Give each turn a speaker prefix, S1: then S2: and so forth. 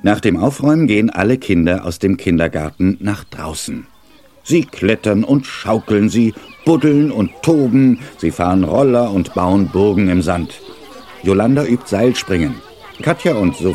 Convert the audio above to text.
S1: Nach dem Aufräumen gehen alle Kinder aus dem Kindergarten nach draußen. Sie klettern und schaukeln, sie buddeln und toben, sie fahren Roller und bauen Burgen im Sand. Jolanda übt Seilspringen. Katja und